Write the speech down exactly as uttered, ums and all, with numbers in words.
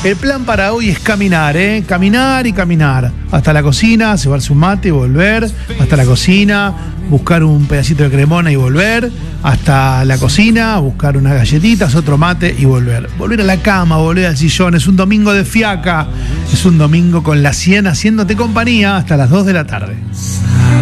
El plan para hoy es caminar, ¿eh? Caminar y caminar. Hasta la cocina, cebarse un mate y volver. Hasta la cocina, buscar un pedacito de cremona y volver. Hasta la cocina, buscar unas galletitas, otro mate y volver. Volver a la cama, volver al sillón. Es un domingo de fiaca. Es un domingo con la cien haciéndote compañía hasta las dos de la tarde.